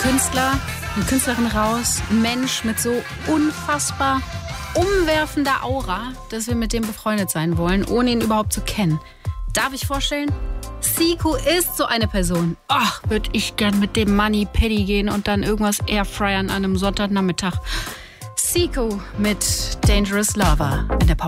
Künstler, eine Künstlerin raus, ein Mensch mit so unfassbar umwerfender Aura, dass wir mit dem befreundet sein wollen, ohne ihn überhaupt zu kennen. Darf ich vorstellen? Zico ist so eine Person. Ach, würde ich gern mit dem Money Paddy gehen und dann irgendwas airfryern an einem Sonntagnachmittag. Zico mit Dangerous Lover in der Pop.